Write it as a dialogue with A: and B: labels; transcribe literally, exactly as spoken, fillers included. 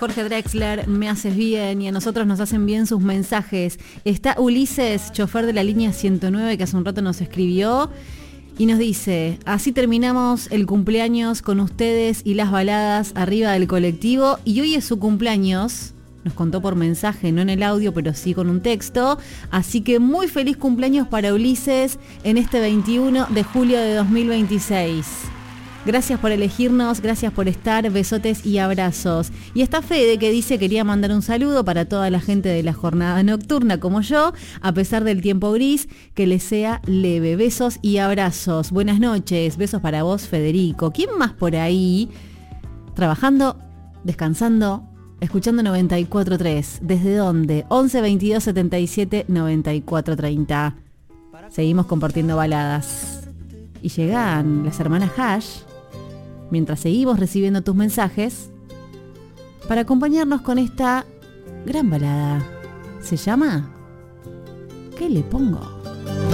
A: Jorge Drexler, me haces bien, y a nosotros nos hacen bien sus mensajes. Está Ulises, chofer de la línea ciento nueve, que hace un rato nos escribió y nos dice: así terminamos el cumpleaños con ustedes y las baladas arriba del colectivo, y hoy es su cumpleaños. Nos contó por mensaje, no en el audio, pero sí con un texto. Así que muy feliz cumpleaños para Ulises en este veintiuno de julio de dos mil veintiséis. Gracias por elegirnos, gracias por estar, besotes y abrazos. Y está Fede, que dice: quería mandar un saludo para toda la gente de la jornada nocturna como yo, a pesar del tiempo gris, que les sea leve. Besos y abrazos. Buenas noches, besos para vos, Federico. ¿Quién más por ahí? Trabajando, descansando, escuchando noventa y cuatro punto tres. ¿Desde dónde? once veintidós setenta y siete noventa y cuatro treinta. Seguimos compartiendo baladas. Y llegan las hermanas Hash, mientras seguimos recibiendo tus mensajes, para acompañarnos con esta gran balada. ¿Se llama? ¿Qué le pongo?